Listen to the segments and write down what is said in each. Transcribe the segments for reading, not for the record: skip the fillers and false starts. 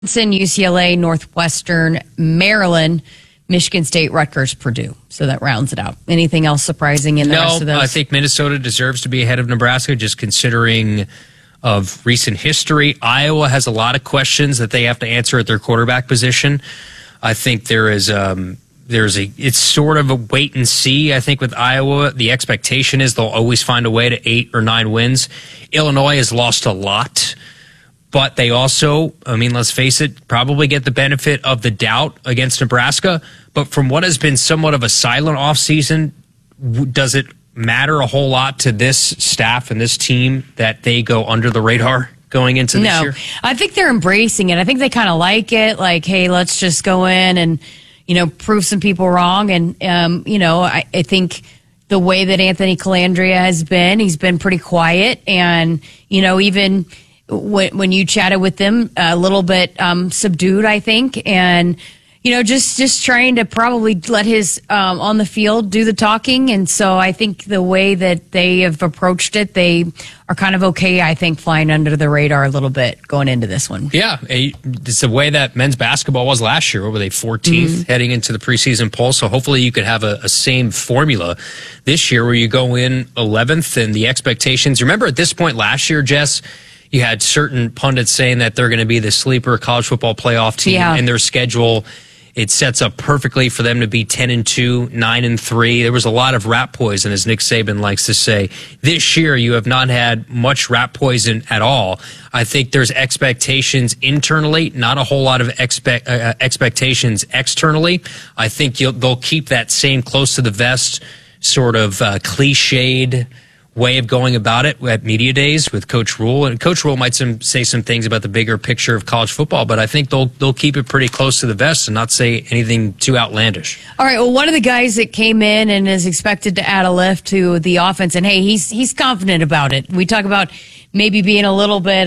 UCLA, Northwestern, Maryland, Michigan State, Rutgers, Purdue. So that rounds it out. Anything else surprising in the rest of those? I think Minnesota deserves to be ahead of Nebraska, just considering of recent history. Iowa has a lot of questions that they have to answer at their quarterback position. I think it's sort of a wait and see. I think with Iowa, the expectation is they'll always find a way to 8 or 9 wins. Illinois has lost a lot. But they also, let's face it, probably get the benefit of the doubt against Nebraska. But from what has been somewhat of a silent offseason, does it matter a whole lot to this staff and this team that they go under the radar going into this year? I think they're embracing it. I think they kind of like it. Like, hey, let's just go in and, prove some people wrong. And, I think the way that Anthony Calandria has been, he's been pretty quiet. And, even when you chatted with them, a little bit subdued, I think, and just trying to probably let his on the field do the talking. And so I think the way that they have approached it, they are kind of okay, I think, flying under the radar a little bit going into this one. Yeah, it's the way that men's basketball was last year. Were they 14th heading into the preseason poll? So hopefully you could have a same formula this year where you go in 11th and the expectations. Remember at this point last year, Jess, you had certain pundits saying that they're going to be the sleeper college football playoff team in their schedule. It sets up perfectly for them to be 10-2, 9-3. There was a lot of rat poison, as Nick Saban likes to say. This year, you have not had much rat poison at all. I think there's expectations internally, not a whole lot of expectations externally. I think they'll keep that same close to the vest sort of cliched way of going about it at media days with Coach Rule, and Coach Rule might say some things about the bigger picture of college football, but I think they'll keep it pretty close to the vest and not say anything too outlandish. All right. Well, one of the guys that came in and is expected to add a lift to the offense, and hey, he's confident about it. We talk about maybe being a little bit,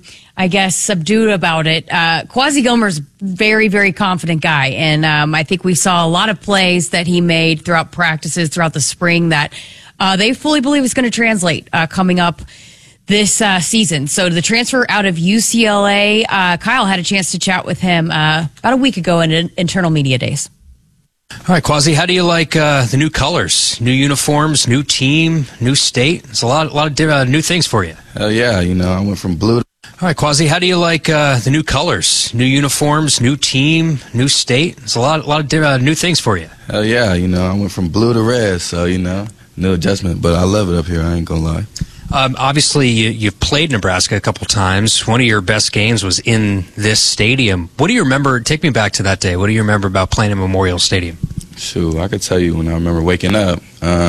subdued about it. Quasi Gilmer's very, very confident guy, and I think we saw a lot of plays that he made throughout practices throughout the spring that they fully believe is going to translate coming up this season. So the transfer out of UCLA, Kyle had a chance to chat with him about a week ago in internal media days. All right, Quasi, how do you like the new colors, new uniforms, new team, new state? It's a lot of new things for you. Hell yeah, I went from blue. All right, Quasi, how do you like the new colors, new uniforms, new team, new state? It's a lot of new things for you. Hell yeah, I went from blue to red, so no adjustment, but I love it up here. I ain't gonna lie. Obviously, you've played Nebraska a couple times. One of your best games was in this stadium. What do you remember? Take me back to that day. What do you remember about playing in Memorial Stadium? Shoot, I could tell you when I remember waking up.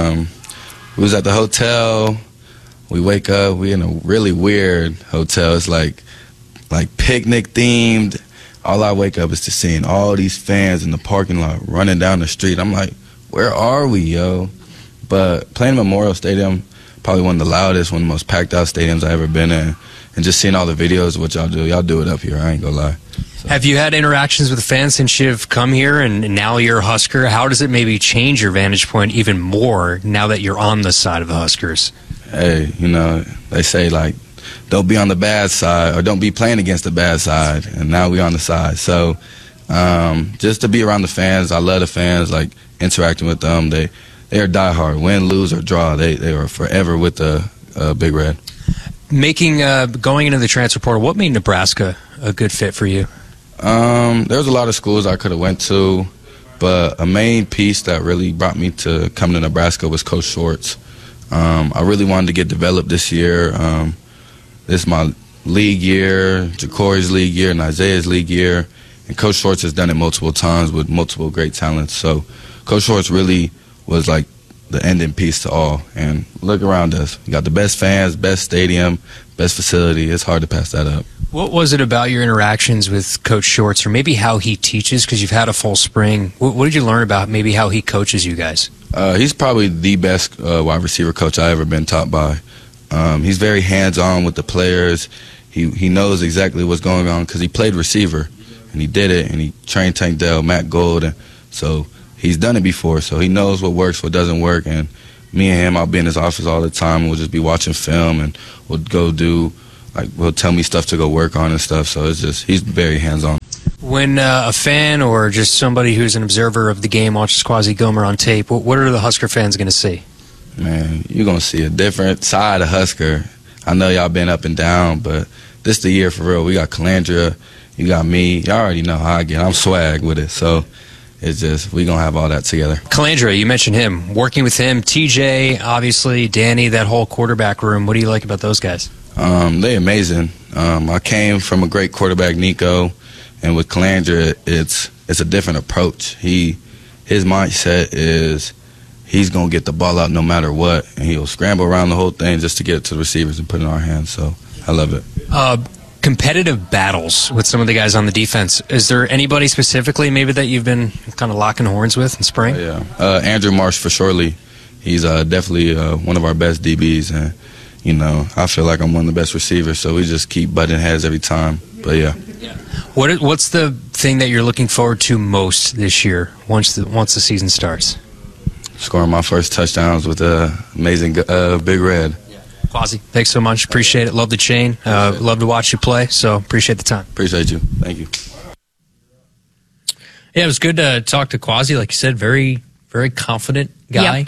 We was at the hotel. We wake up. We in a really weird hotel. It's like picnic themed. All I wake up is to seeing all these fans in the parking lot running down the street. I'm like, where are we, yo? But playing Memorial Stadium, probably one of the loudest, one of the most packed out stadiums I've ever been in. And just seeing all the videos of what y'all do it up here, I ain't gonna lie. So. Have you had interactions with fans since you've come here and now you're a Husker? How does it maybe change your vantage point even more now that you're on the side of the Huskers? Hey, they say don't be on the bad side or don't be playing against the bad side. And now we're on the side. So just to be around the fans, I love the fans, interacting with them. They are diehard. Win, lose, or draw. They are forever with the Big Red. Going into the transfer portal, what made Nebraska a good fit for you? There's a lot of schools I could have went to, but a main piece that really brought me to come to Nebraska was Coach Schwartz. I really wanted to get developed this year. This is my league year, Ja'Cory's league year, and Isaiah's league year, and Coach Schwartz has done it multiple times with multiple great talents. So Coach Schwartz really was like the ending piece to all. And look around us. We got the best fans, best stadium, best facility. It's hard to pass that up. What was it about your interactions with Coach Schwartz, or maybe how he teaches, because you've had a full spring? What did you learn about maybe how he coaches you guys? He's probably the best wide receiver coach I've ever been taught by. He's very hands-on with the players. He knows exactly what's going on because he played receiver, and he did it, and he trained Tank Dell, Matt Gold, and so he's done it before, so he knows what works, what doesn't work. And me and him, I'll be in his office all the time. We'll just be watching film, and we'll go do like will tell me stuff to go work on and stuff. So it's just he's very hands-on. When a fan or just somebody who's an observer of the game watches Quasi Gomer on tape, what are the Husker fans going to see? Man, you're going to see a different side of Husker. I know y'all been up and down, but this the year for real. We got Calandria, you got me. Y'all already know how I get. I'm swag with it, so it's just we going to have all that together. Calandria, you mentioned him. Working with him, TJ, obviously, Danny, that whole quarterback room. What do you like about those guys? They amazing. I came from a great quarterback, Nico, and with Calandria, it's a different approach. His mindset is he's going to get the ball out no matter what, and he'll scramble around the whole thing just to get it to the receivers and put it in our hands. So I love it. Competitive battles with some of the guys on the defense. Is there anybody specifically maybe that you've been kind of locking horns with in spring? Andrew Marsh for surely. He's definitely one of our best DBs, and I feel like I'm one of the best receivers, so we just keep butting heads every time. But yeah. What's the thing that you're looking forward to most this year once the season starts? Scoring my first touchdowns with amazing Big Red. Quasi, thanks so much. Appreciate it. Love the chain. Love to watch you play, so appreciate the time. Appreciate you. Thank you. Yeah, it was good to talk to Quasi. Like you said, very, very confident guy.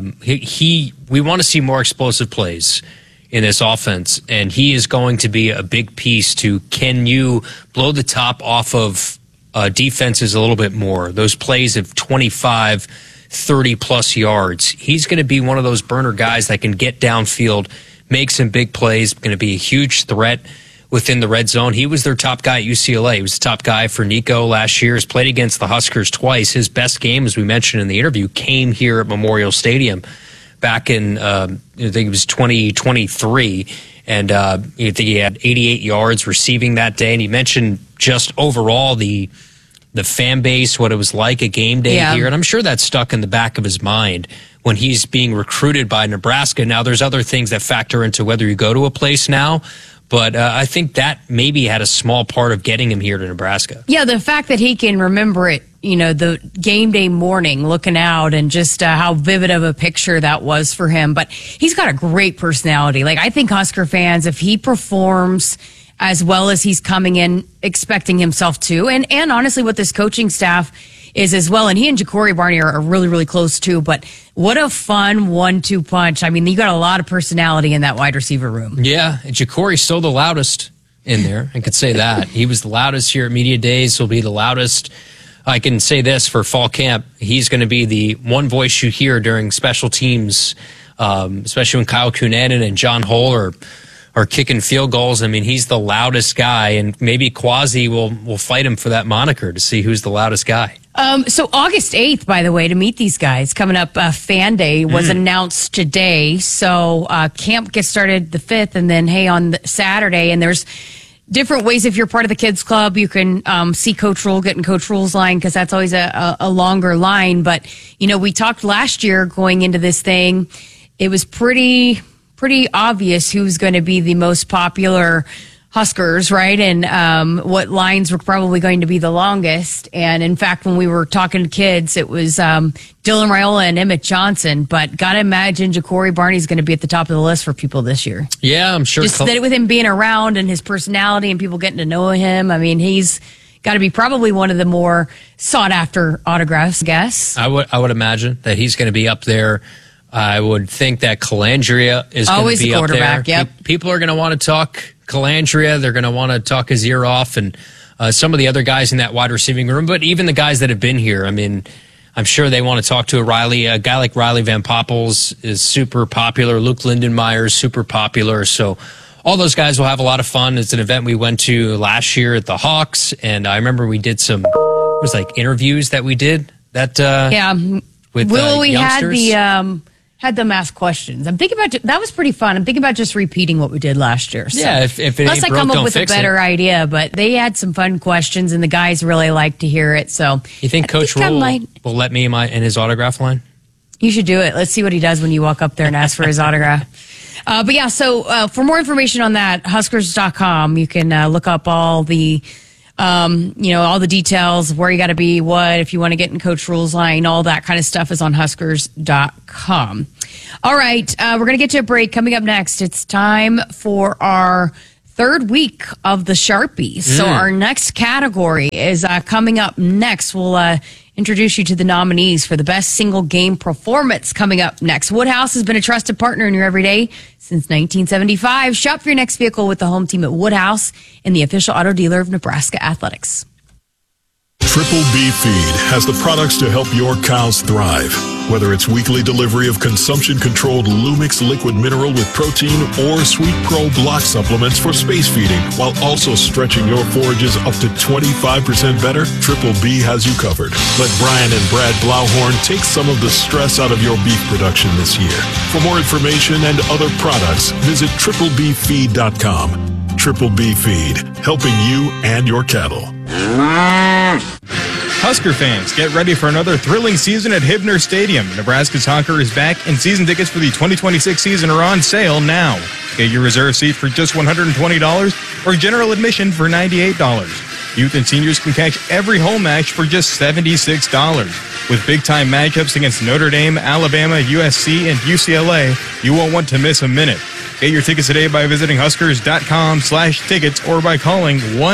Yep. We want to see more explosive plays in this offense, and he is going to be a big piece to can you blow the top off of defenses a little bit more. Those plays of 25, 30-plus yards. He's going to be one of those burner guys that can get downfield, make some big plays, going to be a huge threat within the red zone. He was their top guy at UCLA. He was the top guy for Nico last year. He's played against the Huskers twice. His best game, as we mentioned in the interview, came here at Memorial Stadium back in, I think it was 2023. And I think he had 88 yards receiving that day. And he mentioned just overall the fan base, what it was like a game day here. And I'm sure that's stuck in the back of his mind when he's being recruited by Nebraska. Now, there's other things that factor into whether you go to a place now. But I think that maybe had a small part of getting him here to Nebraska. Yeah, the fact that he can remember it, the game day morning, looking out, and just how vivid of a picture that was for him. But he's got a great personality. Like, I think Husker fans, if he performs as well as he's coming in expecting himself to, and honestly what this coaching staff is as well, and he and Ja'Cory Barney are really, really close too, but what a fun 1-2 punch. I mean, you got a lot of personality in that wide receiver room. Yeah, and Ja'Cory's still the loudest in there. I could say that. He was the loudest here at Media Days. He'll be the loudest. I can say this for fall camp. He's going to be the one voice you hear during special teams, especially when Kyle Cunanan and John Hull are kicking field goals. I mean, he's the loudest guy, and maybe Quasi will fight him for that moniker to see who's the loudest guy. So August 8th, by the way, to meet these guys, coming up, Fan Day was announced today. So camp gets started the 5th, and then, on Saturday, and there's different ways. If you're part of the kids club, you can see Coach Rule, get in Coach Rule's line, because that's always a longer line. But, we talked last year going into this thing, it was pretty obvious who's going to be the most popular Huskers, right? And what lines were probably going to be the longest. And in fact, when we were talking to kids, it was Dylan Raiola and Emmett Johnson. But gotta imagine Ja'Cory Barney's going to be at the top of the list for people this year. Yeah, I'm sure. Just that with him being around and his personality and people getting to know him. I mean, he's got to be probably one of the more sought after autographs, I guess. I would imagine that he's going to be up there. I would think that Calandria is going to be up there. Yep. People are going to want to talk Calandria. They're going to want to talk his ear off, and some of the other guys in that wide receiving room, but even the guys that have been here. I mean, I'm sure they want to talk to a guy like Riley Van Poppels is super popular. Luke Lindenmeyer is super popular. So all those guys will have a lot of fun. It's an event we went to last year at the Hawks, and I remember we did some interviews that we did that with we youngsters. Had them ask questions. I'm thinking about that was pretty fun. I'm thinking about just repeating what we did last year. So. Yeah, if it unless ain't I come broke, up with a better idea, but they had some fun questions, and the guys really liked to hear it. So you think Coach Rule will let me in his autograph line? You should do it. Let's see what he does when you walk up there and ask for his autograph. But yeah, so for more information on that, Huskers.com, you can look up all the. All the details, where you got to be, if you want to get in Coach Rule's line, all that kind of stuff is on Huskers.com. All right, we're going to get to a break. Coming up next, it's time for our third week of the Sharpies. So our next category is coming up next. We'll introduce you to the nominees for the best single game performance coming up next. Woodhouse has been a trusted partner in your everyday since 1975. Shop for your next vehicle with the home team at Woodhouse and the official auto dealer of Nebraska Athletics. Triple B Feed has the products to help your cows thrive. Whether it's weekly delivery of consumption-controlled Lumix liquid mineral with protein or Sweet Pro block supplements for space feeding, while also stretching your forages up to 25% better, Triple B has you covered. Let Brian and Brad Blauhorn take some of the stress out of your beef production this year. For more information and other products, visit triplebfeed.com. Triple B Feed, helping you and your cattle. Husker fans, get ready for another thrilling season at Hibner Stadium. Nebraska's Honker is back, and season tickets for the 2026 season are on sale now. Get your reserve seat for just $120 or general admission for $98. Youth and seniors can catch every home match for just $76. With big-time matchups against Notre Dame, Alabama, USC, and UCLA, you won't want to miss a minute. Get your tickets today by visiting Huskers.com/tickets or by calling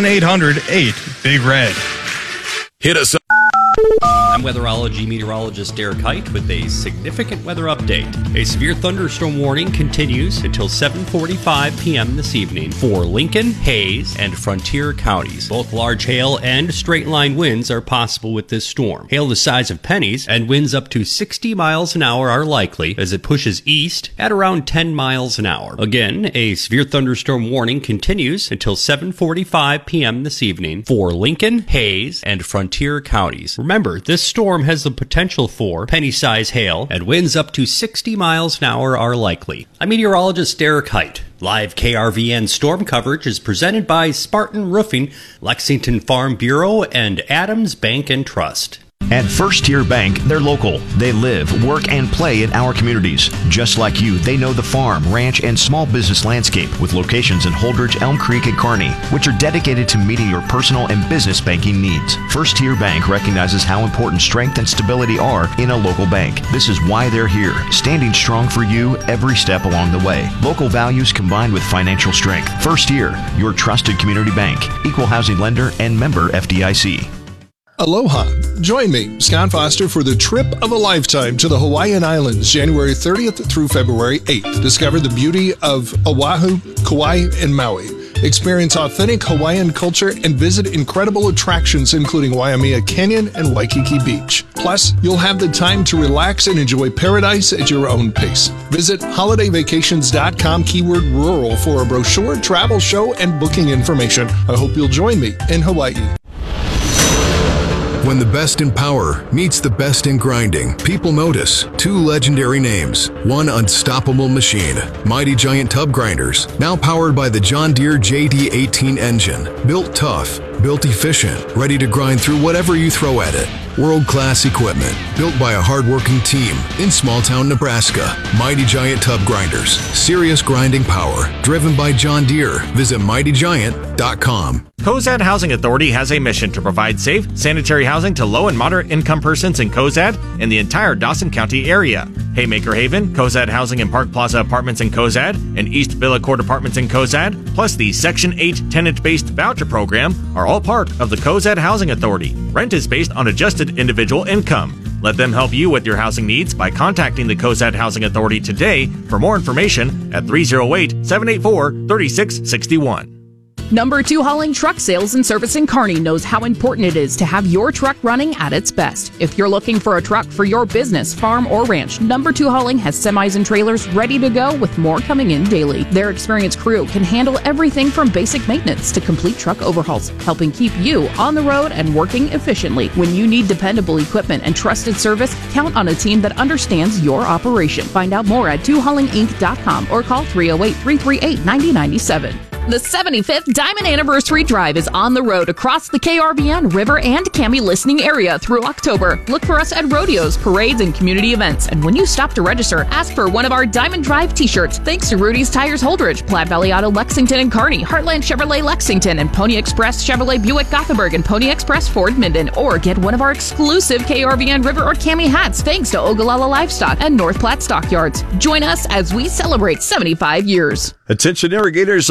1-800-8-BIG-RED. Hit us up. I'm weatherology meteorologist Derek Height with a significant weather update. A severe thunderstorm warning continues until 7:45 p.m. this evening for Lincoln, Hayes, and Frontier counties. Both large hail and straight-line winds are possible with this storm. Hail the size of pennies and winds up to 60 miles an hour are likely as it pushes east at around 10 miles an hour. Again, a severe thunderstorm warning continues until 7:45 p.m. this evening for Lincoln, Hayes, and Frontier counties. Remember, this storm has the potential for penny-size hail, and winds up to 60 miles an hour are likely. I'm meteorologist Derek Height. Live KRVN storm coverage is presented by Spartan Roofing, Lexington Farm Bureau, and Adams Bank and Trust. At First Tier Bank, they're local. They live, work, and play in our communities. Just like you, they know the farm, ranch, and small business landscape with locations in Holdridge, Elm Creek, and Kearney, which are dedicated to meeting your personal and business banking needs. First Tier Bank recognizes how important strength and stability are in a local bank. This is why they're here, standing strong for you every step along the way. Local values combined with financial strength. First Tier, your trusted community bank. Equal housing lender and member FDIC. Aloha. Join me, Scott Foster, for the trip of a lifetime to the Hawaiian Islands, January 30th through February 8th. Discover the beauty of Oahu, Kauai, and Maui. Experience authentic Hawaiian culture and visit incredible attractions including Waimea Canyon and Waikiki Beach. Plus, you'll have the time to relax and enjoy paradise at your own pace. Visit holidayvacations.com keyword rural for a brochure, travel show, and booking information. I hope you'll join me in Hawaii. When the best in power meets the best in grinding, people notice two legendary names, one unstoppable machine, Mighty Giant Tub Grinders, now powered by the John Deere JD18 engine. Built tough, built efficient, ready to grind through whatever you throw at it. World-class equipment, built by a hard-working team in small-town Nebraska. Mighty Giant Tub Grinders, serious grinding power, driven by John Deere. Visit mightygiant.com. Cozad Housing Authority has a mission to provide safe, sanitary housing to low and moderate income persons in Cozad and the entire Dawson County area. Haymaker Haven, Cozad Housing and Park Plaza Apartments in Cozad, and East Villa Court Apartments in Cozad, plus the Section 8 tenant-based voucher program are all part of the Cozad Housing Authority. Rent is based on adjusted individual income. Let them help you with your housing needs by contacting the Cozad Housing Authority today for more information at 308-784-3661. Number 2 Hauling Truck Sales and Service in Kearney knows how important it is to have your truck running at its best. If you're looking for a truck for your business, farm, or ranch, Number 2 Hauling has semis and trailers ready to go with more coming in daily. Their experienced crew can handle everything from basic maintenance to complete truck overhauls, helping keep you on the road and working efficiently. When you need dependable equipment and trusted service, count on a team that understands your operation. Find out more at 2haulinginc.com or call 308-338-9097. The 75th Diamond Anniversary Drive is on the road across the KRVN, River, and Cami listening area through October. Look for us at rodeos, parades, and community events. And when you stop to register, ask for one of our Diamond Drive t-shirts. Thanks to Rudy's Tires Holdridge, Platte Valley Auto Lexington and Kearney, Heartland Chevrolet Lexington, and Pony Express Chevrolet Buick Gothenburg, and Pony Express Ford Minden. Or get one of our exclusive KRVN River or Cami hats thanks to Ogallala Livestock and North Platte Stockyards. Join us as we celebrate 75 years. Attention irrigators on low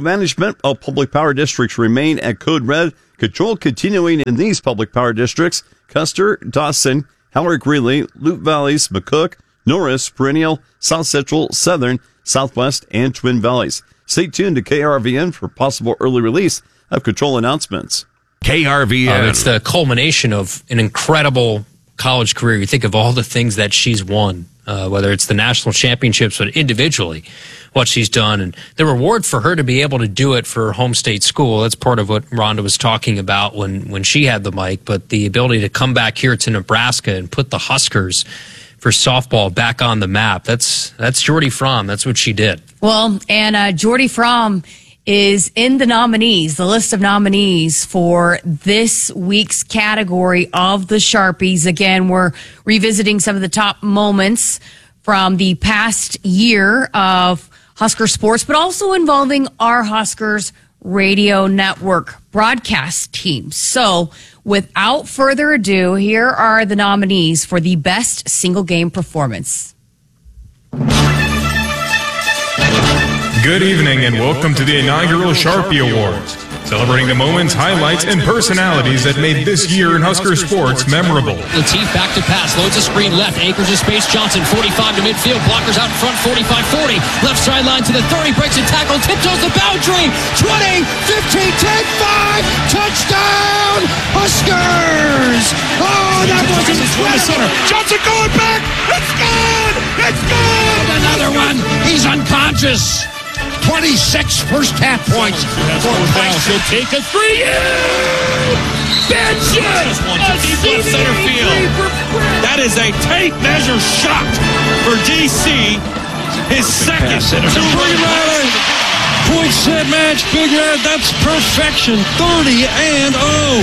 management of public power districts remain at code red. Control continuing in these public power districts: Custer, Dawson, Howard Greeley, Loup Valleys, McCook, Norris, Perennial, South Central, Southern, Southwest, and Twin Valleys. Stay tuned to KRVN for possible early release of control announcements. KRVN. It's the culmination of an incredible college career. You think of all the things that she's won, whether it's the national championships, but individually, what she's done. And the reward for her to be able to do it for her home state school, that's part of what Rhonda was talking about when she had the mic, but the ability to come back here to Nebraska and put the Huskers for softball back on the map. That's Jordy Fromm. That's what she did. Well, and Jordy Fromm is in the list of nominees for this week's category of the Sharpies. Again, we're revisiting some of the top moments from the past year of Husker sports, but also involving our Huskers radio network broadcast team. So without further ado, here are the nominees for the best single game performance. Good evening and welcome to the inaugural Sharpie Awards, celebrating the moments, highlights, and personalities that made this year in Husker sports memorable. Latif back to pass, loads a screen left, acres of space, Johnson 45 to midfield, blockers out in front, 45-40, left sideline to the 30, breaks a tackle, tiptoes the boundary, 20, 15, 10, 5, touchdown, Huskers! Oh, that was incredible! Johnson going back, it's good! It's good! And another one, he's unconscious. 26 first half points for Price. He'll take a three. Benches! A deep left center field. That is a tape measure shot for DC. His second. Point set match, Big Red. That's perfection. 30-0.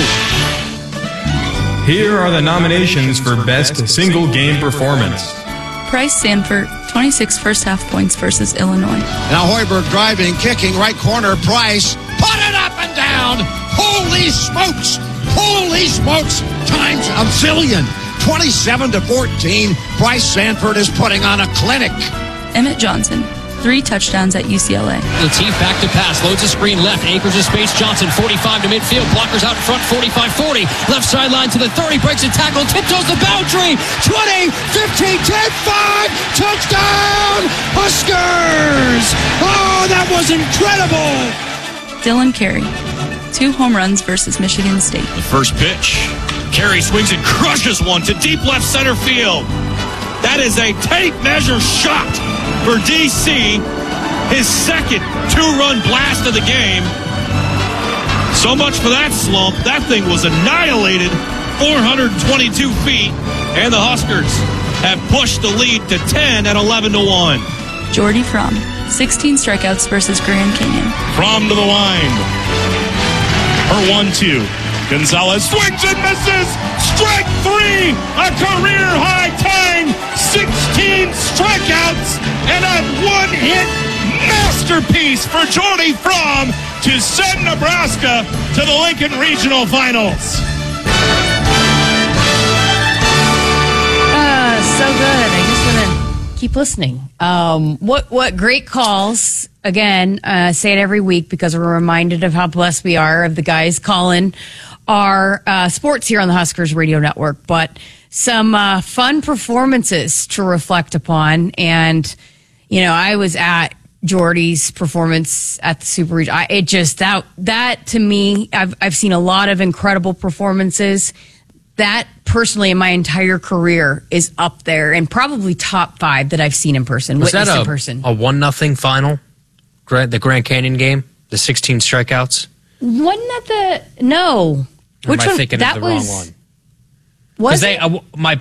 Here are the nominations for best single game performance. Price Sanford, 26 first half points versus Illinois. Now Hoiberg driving, kicking, right corner, Price. Put it up and down. Holy smokes. Holy smokes. Times a zillion. 27-14. Price Sanford is putting on a clinic. Emmett Johnson, 3 touchdowns at UCLA. Latif back to pass, loads a screen left, acres of space, Johnson 45 to midfield, blockers out in front, 45-40, left sideline to the 30, breaks a tackle, tiptoes the boundary, 20, 15, 10, 5, touchdown, Huskers! Oh, that was incredible! Dylan Carey, 2 home runs versus Michigan State. The first pitch. Carey swings and crushes one to deep left center field. That is a tape measure shot for DC. His second 2-run blast of the game. So much for that slump. That thing was annihilated. 422 feet. And the Huskers have pushed the lead to 10 at 11-1. Jordy Fromm, 16 strikeouts versus Grand Canyon. Fromm to the line. Her 1-2. Gonzalez swings and misses. Strike 3. A career high time. 16 strikeouts and a one-hit masterpiece for Jordy Fromm to send Nebraska to the Lincoln Regional Finals. So good. I just want to keep listening. What great calls. Again, say it every week because we're reminded of how blessed we are of the guys calling our sports here on the Huskers Radio Network. But some fun performances to reflect upon. And, you know, I was at Jordy's performance at the Super Regional. It just, that to me, I've seen a lot of incredible performances. That personally in my entire career is up there and probably top 5 that I've seen in person. Was that in person. a 1-0 final? The Grand Canyon game? The 16 strikeouts? Wasn't that no. Or Which am I one? thinking That of the was, wrong one? Was it? My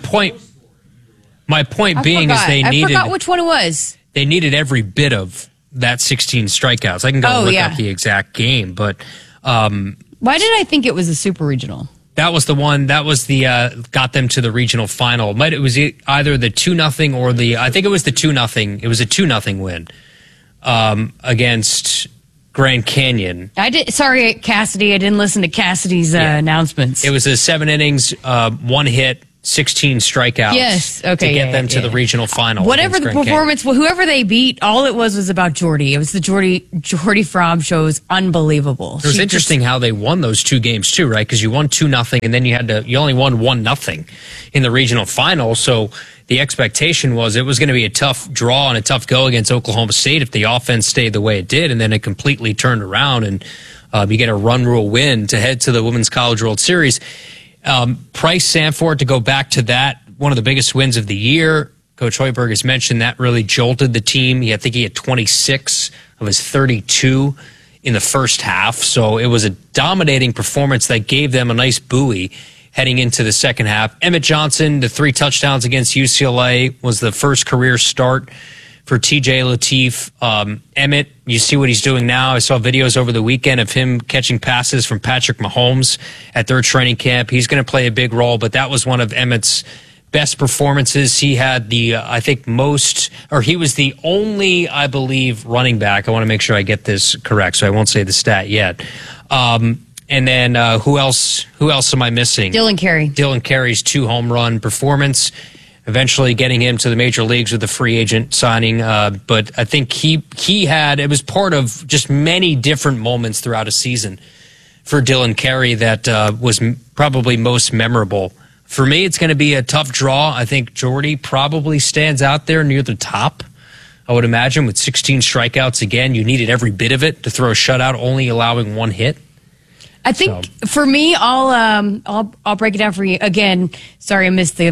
point being is they needed. I forgot which one it was. They needed every bit of that 16 strikeouts. I can go look up the exact game, but why did I think it was a Super Regional? that was the one. That was the got them to the regional final. It was either the 2-0 or I think it was the 2-0. It was a 2-0 win against Grand Canyon. Sorry, Cassidy. I didn't listen to Cassidy's announcements. It was a 7 innings, 1 hit, 16 strikeouts Yes, okay, to get yeah, them to yeah. the regional final. Whatever against the Grand performance, whoever they beat, all it was about Jordy. It was the Jordy Fromm show. It was unbelievable. It was interesting how they won those two games too, right? Because you won 2-0, and then you only won 1-0 in the regional final. So the expectation was it was going to be a tough draw and a tough go against Oklahoma State if the offense stayed the way it did, and then it completely turned around and you get a run rule win to head to the Women's College World Series. Price Sanford, to go back to that, one of the biggest wins of the year. Coach Hoiberg has mentioned that really jolted the team. I think he had 26 of his 32 in the first half. So it was a dominating performance that gave them a nice buoy heading into the second half. Emmett Johnson, the 3 touchdowns against UCLA, was the first career start for TJ Lateef. Emmett, you see what he's doing now. I saw videos over the weekend of him catching passes from Patrick Mahomes at their training camp. He's going to play a big role, but that was one of Emmett's best performances. He had he was the only, I believe, running back. I want to make sure I get this correct, so I won't say the stat yet. And then who else am I missing? Dylan Carey. Dylan Carey's 2 home run performance, eventually getting him to the major leagues with the free agent signing. But I think it was part of just many different moments throughout a season for Dylan Carey that was probably most memorable. For me, it's going to be a tough draw. I think Jordy probably stands out there near the top. I would imagine with 16 strikeouts. Again, you needed every bit of it to throw a shutout, only allowing 1 hit. I think for me, I'll break it down for you again. Sorry, I missed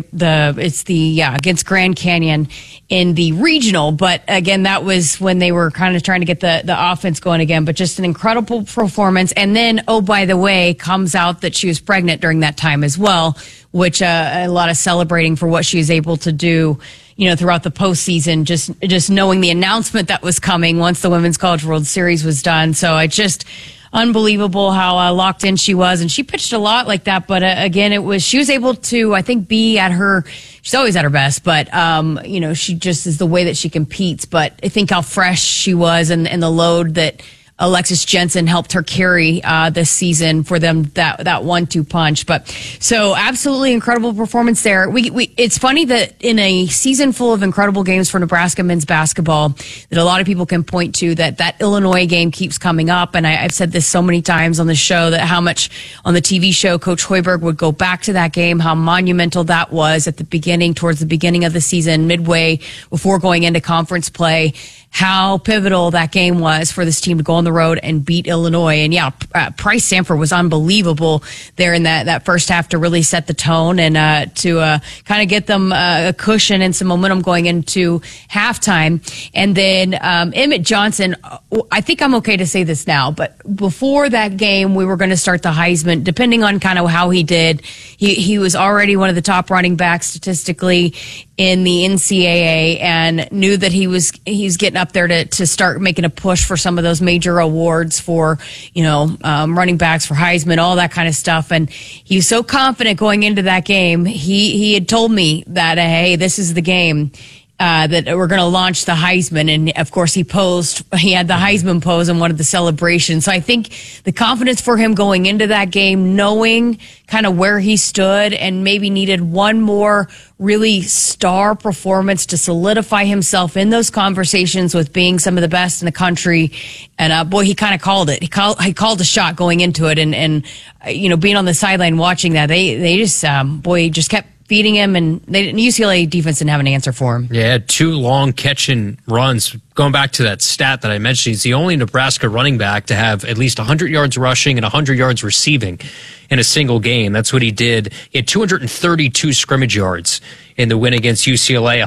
against Grand Canyon in the regional, but again, that was when they were kind of trying to get the offense going again. But just an incredible performance. And then, oh, by the way, comes out that she was pregnant during that time as well, which a lot of celebrating for what she was able to do, throughout the postseason, just knowing the announcement that was coming once the Women's College World Series was done. So I just unbelievable how locked in she was, and she pitched a lot like that. But again, she was able to, I think, be at her. She's always at her best, but she just is the way that she competes. But I think how fresh she was, and the load that Alexis Jensen helped her carry this season for them, that 1-2 punch. But so absolutely incredible performance there. It's funny that in a season full of incredible games for Nebraska men's basketball, that a lot of people can point to that Illinois game keeps coming up. And I've said this so many times on the show, that how much on the TV show Coach Hoiberg would go back to that game, how monumental that was at the beginning, towards the beginning of the season, midway before going into conference play, how pivotal that game was for this team to go on the road and beat Illinois. And Price Sanford was unbelievable there in that first half to really set the tone and to kind of get them a cushion and some momentum going into halftime. And then Emmett Johnson, I think I'm okay to say this now, but before that game, we were going to start the Heisman, depending on kind of how he did. He was already one of the top running backs statistically in the NCAA, and knew that he's getting up there to start making a push for some of those major awards for, running backs, for Heisman, all that kind of stuff. And he was so confident going into that game. He had told me that, hey, this is the game. That we're going to launch the Heisman. And of course he had the Heisman pose in one of the celebrations. So I think the confidence for him going into that game, knowing kind of where he stood and maybe needed one more really star performance to solidify himself in those conversations with being some of the best in the country. And boy, he kind of called it. He called a shot going into it. And being on the sideline watching that, they just, he just kept feeding him, and UCLA defense didn't have an answer for him. Yeah, 2 long catch-and runs. Going back to that stat that I mentioned, he's the only Nebraska running back to have at least 100 yards rushing and 100 yards receiving in a single game. That's what he did. He had 232 scrimmage yards in the win against UCLA,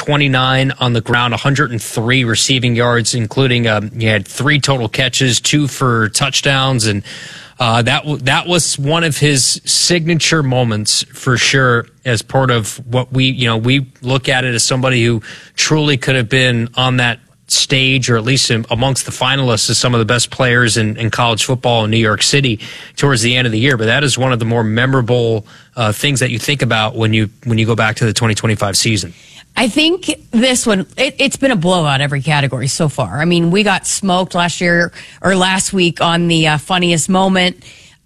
129 on the ground, 103 receiving yards, including he had 3 total catches, 2 for touchdowns, and that was one of his signature moments for sure, as part of what we look at it as somebody who truly could have been on that stage, or at least amongst the finalists as some of the best players in college football in New York City towards the end of the year. But that is one of the more memorable things that you think about when you go back to the 2025 season. I think this one, it's been a blowout every category so far. I mean, we got smoked last week on the funniest moment.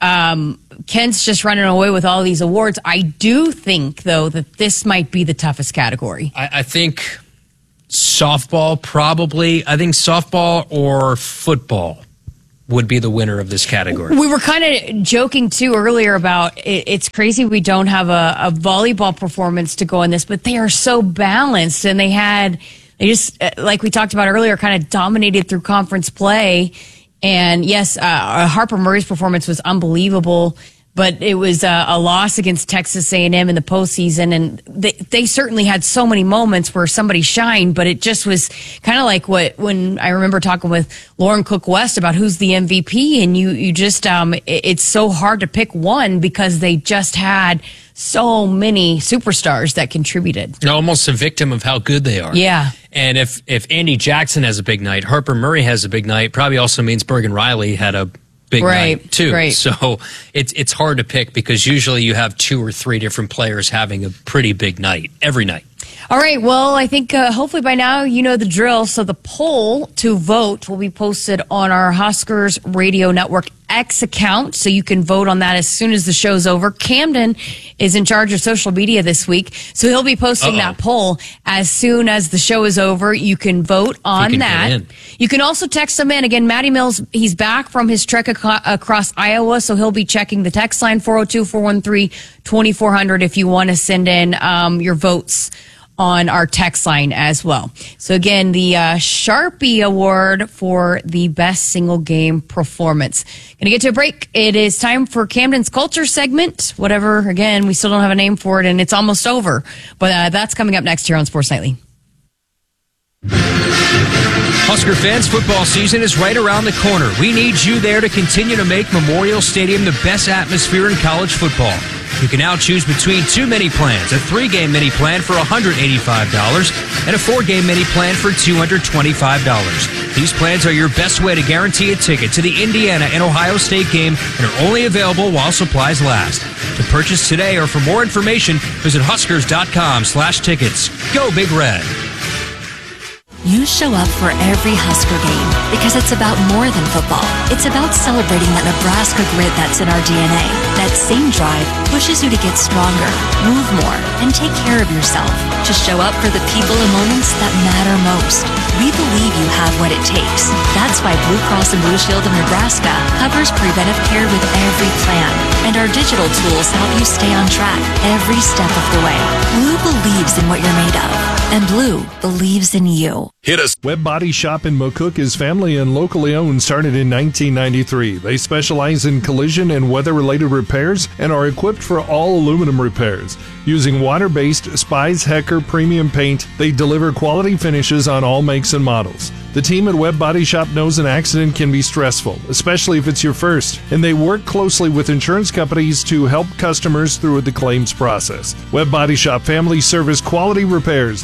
Kent's just running away with all these awards. I do think, though, that this might be the toughest category. I think softball, probably. I think softball or football would be the winner of this category. We were kind of joking, too, earlier about it's crazy we don't have a volleyball performance to go in this, but they are so balanced, and they just, like we talked about earlier, kind of dominated through conference play. And yes, Harper Murray's performance was unbelievable, but it was a loss against Texas A&M in the postseason, and they certainly had so many moments where somebody shined, but it just was kind of like when I remember talking with Lauren Cook West about who's the MVP, and you just it's so hard to pick one because they just had so many superstars that contributed. Almost a victim of how good they are. Yeah. And if Andy Jackson has a big night, Harper Murray has a big night, probably also means Bergen Riley had a big night too. Right. So it's hard to pick because usually you have 2 or 3 different players having a pretty big night every night. All right. Well, I think hopefully by now you know the drill. So the poll to vote will be posted on our Huskers Radio Network X account, so you can vote on that as soon as the show's over. Camden is in charge of social media this week, so he'll be posting that poll as soon as the show is over. You can vote on that. You can also text him in. Again, Matty Mills, he's back from his trek across Iowa, so he'll be checking the text line 402-413-2400 if you want to send in your votes on our text line as well. So again, the Sharpie Award for the best single game performance. Gonna get to a break. It is time for Camden's Culture segment. Whatever, again, we still don't have a name for it, and it's almost over. But that's coming up next here on Sports Nightly. Husker fans, football season is right around the corner. We need you there to continue to make Memorial Stadium the best atmosphere in college football. You can now choose between 2 mini plans, a 3-game mini plan for $185 and a 4-game mini plan for $225. These plans are your best way to guarantee a ticket to the Indiana and Ohio State game and are only available while supplies last. To purchase today or for more information, visit Huskers.com/tickets. Go Big Red. You show up for every Husker game because it's about more than football. It's about celebrating that Nebraska grit that's in our DNA. That same drive pushes you to get stronger, move more, and take care of yourself. To show up for the people and moments that matter most. We believe you have what it takes. That's why Blue Cross and Blue Shield of Nebraska covers preventive care with every plan. And our digital tools help you stay on track every step of the way. Blue believes in what you're made of. And Blue believes in you. Hit us. Webb Body Shop in McCook is family and locally owned, started in 1993. They specialize in collision and weather-related repairs and are equipped for all aluminum repairs. Using water-based Spies Hecker premium paint, they deliver quality finishes on all makes and models. The team at Webb Body Shop knows an accident can be stressful, especially if it's your first, and they work closely with insurance companies to help customers through the claims process. Webb Body Shop Family Service Quality Repairs,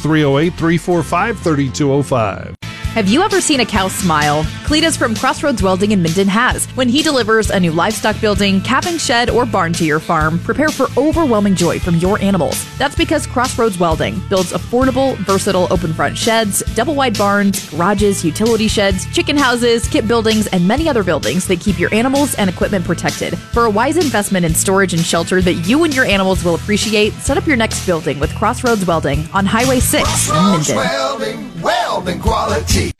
308-345-3205. Have you ever seen a cow smile? Cletus from Crossroads Welding in Minden has. When he delivers a new livestock building, calving shed, or barn to your farm, prepare for overwhelming joy from your animals. That's because Crossroads Welding builds affordable, versatile open front sheds, double wide barns, garages, utility sheds, chicken houses, kit buildings, and many other buildings that keep your animals and equipment protected. For a wise investment in storage and shelter that you and your animals will appreciate, set up your next building with Crossroads Welding on Highway 6 in Minden. Welding quality.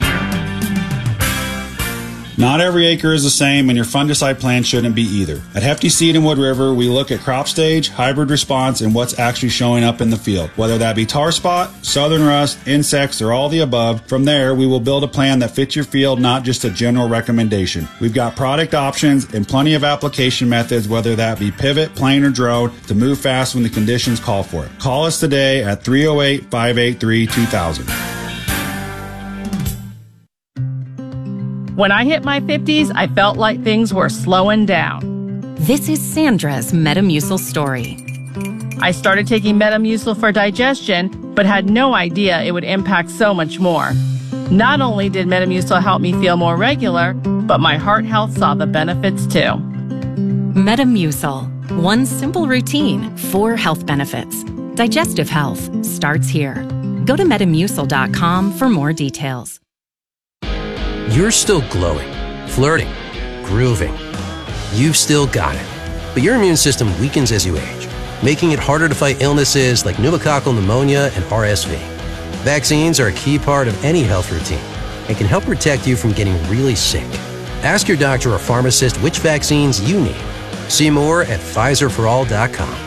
Not every acre is the same, and your fungicide plan shouldn't be either. At Hefty Seed in Wood River, we look at crop stage, hybrid response, and what's actually showing up in the field. Whether that be tar spot, southern rust, insects, or all the above, from there, we will build a plan that fits your field, not just a general recommendation. We've got product options and plenty of application methods, whether that be pivot, plane, or drone, to move fast when the conditions call for it. Call us today at 308-583-2000. When I hit my 50s, I felt like things were slowing down. This is Sandra's Metamucil story. I started taking Metamucil for digestion, but had no idea it would impact so much more. Not only did Metamucil help me feel more regular, but my heart health saw the benefits too. Metamucil. One simple routine, 4 health benefits. Digestive health starts here. Go to Metamucil.com for more details. You're still glowing, flirting, grooving. You've still got it. But your immune system weakens as you age, making it harder to fight illnesses like pneumococcal pneumonia and RSV. Vaccines are a key part of any health routine and can help protect you from getting really sick. Ask your doctor or pharmacist which vaccines you need. See more at PfizerForAll.com.